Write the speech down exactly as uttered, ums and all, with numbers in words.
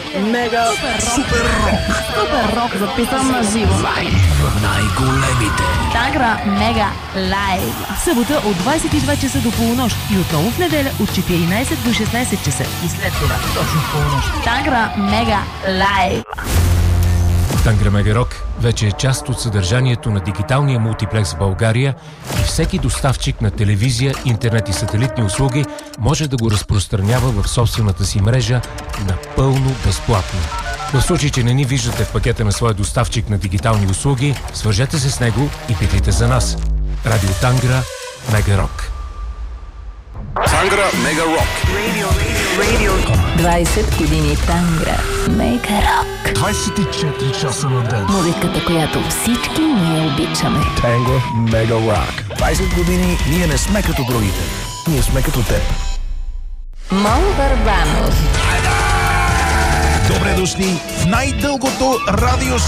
Мега Супер рок. Супер рок, записан на живо. Най-големите. Тангра Мега Лайв. Събота от двадесет и два часа до полунощ и отново в неделя от четиринадесет до шестнадесет часа. И след това, точно в полунощ. Тангра Мега Лайв. Тангра Мега Рок вече е част от съдържанието на дигиталния мултиплекс в България и всеки доставчик на телевизия, интернет и сателитни услуги може да го разпространява в собствената си мрежа напълно безплатно. В случай, че не ни виждате в пакета на своя доставчик на дигитални услуги, свържете се с него и питайте за нас. Радио Тангра Мега Рок. Тангра Мега Рок. двадесет години Тангра Мега Рок. двадесет и четири часа на ден. Музиката, която всички ние обичаме. Тангра Мега Рок. двадесет години ние не сме като другите. Ние сме като теб. Мон Върбанов. Добре дошли в най-дългото радио